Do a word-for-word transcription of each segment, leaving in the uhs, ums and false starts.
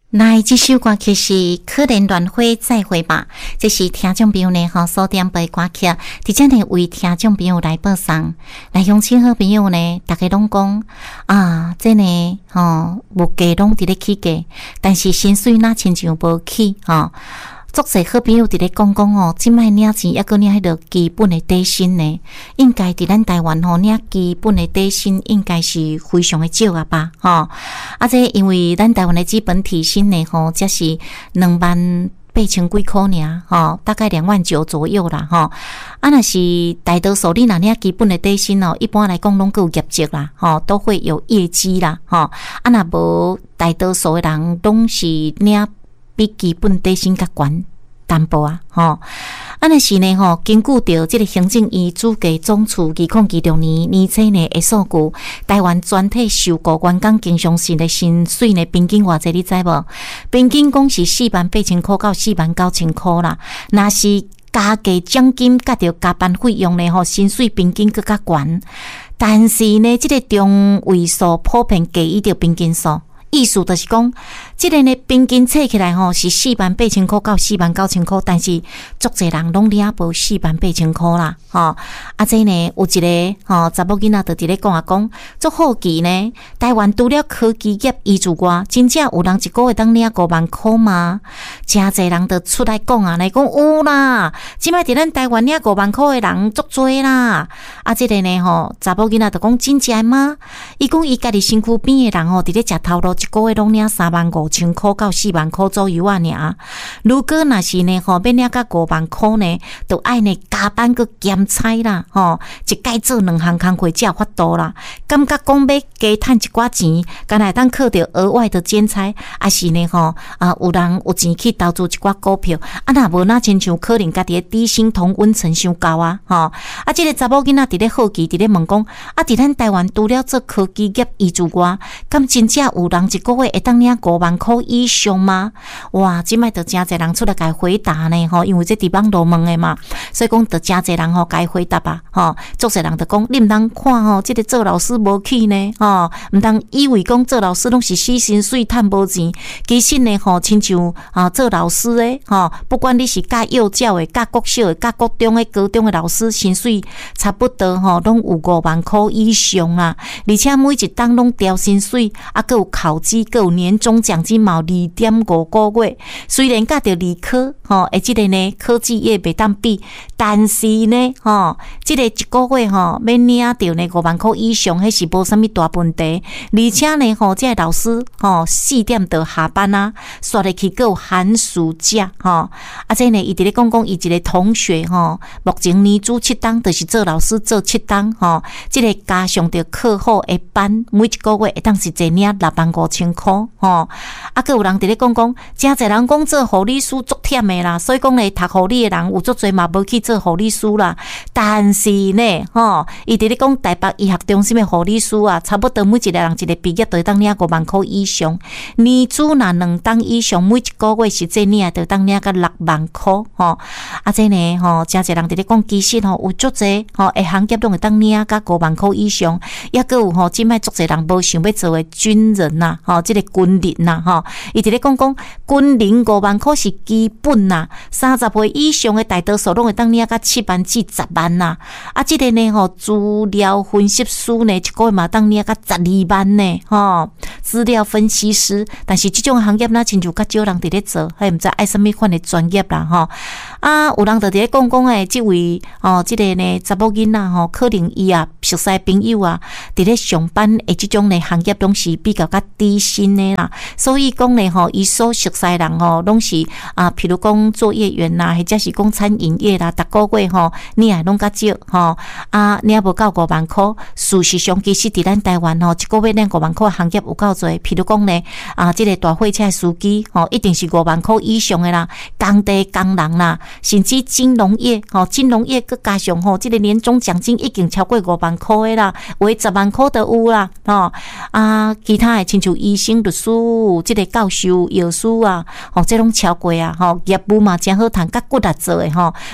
来，这首歌曲是《可怜鸾花再会吧》，这是听众朋友呢吼所点播歌曲，伫这呢为听众朋友来播送。来，乡亲好朋友呢，大家拢讲啊，这呢吼物价拢伫咧起价，但是薪水哪亲像无起吼。足侪好朋友伫咧讲讲哦，即摆领钱抑阁领迄个基本的底薪呢，应该伫咱台湾吼领基本的底薪应该是非常的少啊吧，吼、哦。啊，这因为咱台湾的基本体薪呢吼，才是两万八千几箍尔，吼，大概两万九左右啦，吼。啊，若是大多数你若领基本的底薪哦，一般来讲拢有业绩啦，吼，都会有业绩啦，吼。啊，若无大多数的人拢是领比基本底薪较悬淡薄啊，吼！啊，若是呢，吼，根据着这个行政院主计总处二零二六年年初呢的数据，台湾全体受雇员工经常性的薪水呢，平均偌济你知无？平均讲是四万八千块到四万九千块啦。若是加计奖金甲着加班费用呢，吼，薪水平均更较悬。但是呢，这个中位数普遍低于着平均数。意思就是讲，这个呢平均测起来吼是四万八千块到四万九千块，但是足侪人拢领无四万八千块啦，吼、哦！啊，这呢有一个吼查某囡仔就伫咧讲啊讲，足好奇呢，台湾除了科技业以之外，真正有人一个月当领五万块吗？真侪人就出来讲啊，来讲有啦，即摆伫咱台湾领五万块的人足多啦。啊，这个呢吼查某囡仔就讲真正吗？伊讲伊家己身躯边的人吼伫咧食头路。一个月拢领三万五千块到四万块左右啊！尔，如果若是呢，吼，要领到五万块呢，就爱呢加班个兼差啦，吼，一届做两项工课才有法度啦。感觉讲要加趁一寡钱，敢若当靠着额外的兼差，还是呢，吼啊，有人有钱去投资一寡股票，啊，若无那亲像可能家己的底薪同温层伤高啊，吼啊，这个查某囡仔伫咧好奇，伫咧问讲，啊，伫咱台湾除了做科技业以之外，敢真正有人一个月会当领五万块以上吗？哇！即摆就真侪人出来甲回答呢，吼，因为这地方路问的嘛，所以讲就真侪人吼甲回答啊，吼，足侪人就讲，你毋通看吼，这个做老师无去呢，吼，毋通以为讲做老师拢是死薪水趁无钱，其实呢，吼，亲像啊做老师的，吼，不管你是教幼教的、教国小的、教国中的、高中的老师，薪水差不多吼，拢有五万块以上啦，而且每一档拢调薪水，啊，佮有考绩，佮有年终奖金嘛，二点五个月。虽然甲着理科，吼，诶，即个呢科技业袂当比，但是呢，吼，即个一个月吼，要领着呢五万块以上，迄是无啥物大问题。而且呢，吼，即个老师吼四点就下班啊，刷入去佮有寒暑假，吼，啊，即呢，伊伫咧讲讲伊一个同学吼，目前年资七档，就是做老师做七档，吼，即个加上着课后的班，每一个月会当是一领六万五千块，吼，啊，佮有人伫咧讲讲，真侪人讲做护理师足忝的啦，所以讲咧，读护理的人有足侪嘛无去做护理师啦。但是呢，吼，伊伫咧讲台北医学中心的护理师啊，差不多每一个人一个毕业都会当领五万块以上，年资若两档以上，每一个月实际领就当领个六万块，吼，啊，这呢，吼，真侪人伫咧讲，其实吼有足侪吼，诶，行业拢会当领个五万块以上，抑佮有吼，即摆足侪人无想要做的军人呐，吼，即个军人呐，吼，伊伫咧讲讲军人五万块是基本呐，三十岁以上的大多数拢会当领个七万至十万呐，啊，即个呢，吼，资料分析师呢，一个月嘛当领个十二万呢，吼，资料分析师，但是即种行业呐，亲像较少人伫咧做，还毋知爱什么款的专业啦，吼，啊，有人就伫咧讲讲诶，即位哦，即个呢查某囡仔吼，可能伊啊熟悉朋友啊，伫咧上班诶，即种呢行业拢是比较较低薪的啦，所以讲呢吼，伊所熟悉人吼，拢是啊，譬如讲作业员啦，或者是讲餐饮业啦，逐个月吼，你也拢较少吼，啊，你也无到五万块。事实上，其实伫咱台湾吼，一个月领五万块行业有够多，譬如讲呢，啊，即、這個大货车司機吼，一定是五萬塊以上的啦，工地工人啦，甚至金融業吼，金融業佮加上吼，即、這個年終獎金已經超過五萬塊的啦，為十萬塊都有啦，吼啊，其他的親像醫生、律師、即、這個教授、藥師啊，吼，這攏超過啊，吼，業務嘛真好談，甲骨力做的吼，有當時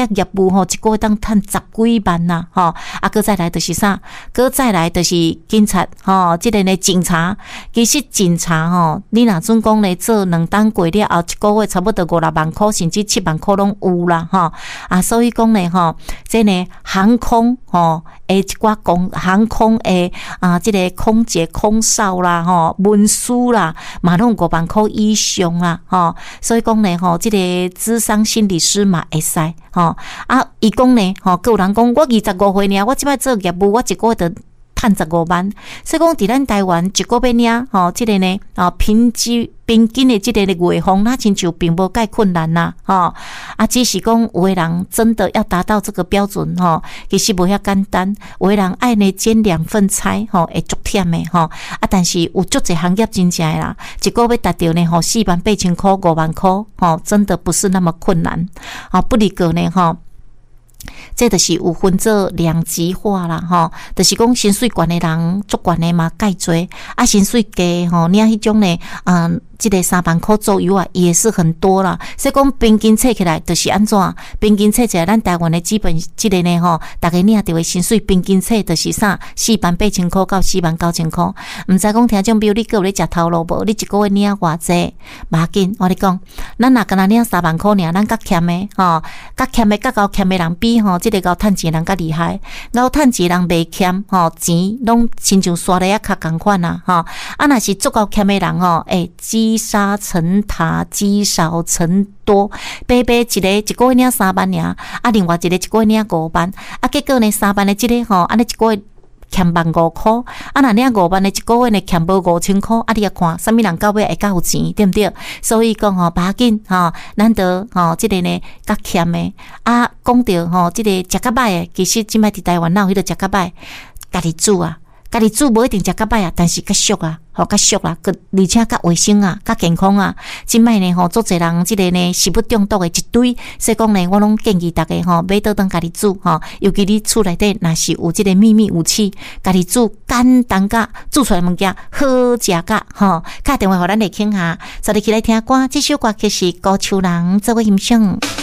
只业务吼，一个月当赚十几万呐，吼，啊，搁再来就是啥，搁再来就是警察，吼，即个呢警察，其实警察吼，你若准讲咧做两单过了后，一个月差不多五六万块，甚至七万块拢有啦，吼，啊，所以讲咧吼，即呢航空吼，诶，一寡公航空诶啊，即个空姐、空少啦，吼，文书啦，嘛拢五万块以上啦，吼，所以讲咧吼，即个諮商心理師嘛會使，吼啊，伊講咧，吼，有人講我二十五歲爾，我即擺做業務，我一個月就賺十五萬，所以講佇咱台灣一個月爾，吼，即個呢，啊，平均平均的即個的月俸，那親像並無介困難啦，吼，啊，只是講有的人真的要達到這個標準，吼，其實無遐簡單，有的人愛呢煎兩份菜，吼，會足忝的，吼，啊，但是有足儕行業真正的啦，一個月達到呢，吼，四萬八千塊、五萬塊，吼，真的不是那麼困難，啊，不離個呢，吼。這就是有分做兩極化啦，吼，就是講薪水懸的人足懸的嘛，介濟啊，薪水低吼，領迄種呢，嗯，即個三萬塊左右啊，也是很多啦。所以講平均測起來，就是安怎？平均測起來，咱台灣的基本即個呢，吼，大家領到的薪水平均測就是啥？四萬八千塊到四萬九千塊。毋知講聽種比如你個有咧食頭路無？你一個月領偌濟？無要緊，我咧講，咱若干若領三萬塊爾，咱較欠的，吼，較欠的較高欠的人比吼，即個高趁錢人較厲害，高趁錢人袂欠，吼，錢攏親像刷咧較共款啊，吼，啊，若是足夠欠的人吼，誒，積沙成塔，積少成多，白白一個一個月領三萬爾，啊，另外一個一個月領五萬，啊，結果呢三萬的即個吼，安尼一個月欠萬五塊，啊，若領五萬的一個月呢欠無五千塊，啊，你啊看，啥物人到尾會較有錢，對毋對？所以講吼，無要緊吼，咱得吼，即個呢較欠的，啊，講到吼，即個食較歹的，其實即擺佇台灣哪有迄個食較歹，家己煮啊。家己煮無一定食較歹啊，但是較俗啊，吼較俗啊，佮而且較衛生啊，較健康啊。即擺呢吼，足儕人即個呢食物中毒的一堆，所以講呢，我攏建議大家吼，買倒轉家己煮吼，尤其你厝內底若是有即個秘密武器，家己煮簡單甲煮出來物件好食甲吼。打電話互咱來傾下，所以起來聽歌，這首歌曲是高樹人做個欣賞。